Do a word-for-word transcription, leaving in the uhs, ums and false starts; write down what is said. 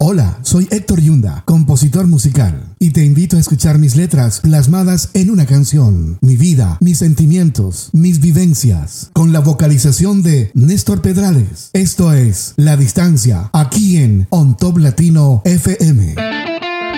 Hola, soy Héctor Yunda, compositor musical, y te invito a escuchar mis letras plasmadas en una canción, mi vida, mis sentimientos, mis vivencias, con la vocalización de Néstor Pedrales. Esto es La Distancia, aquí en On Top Latino F M.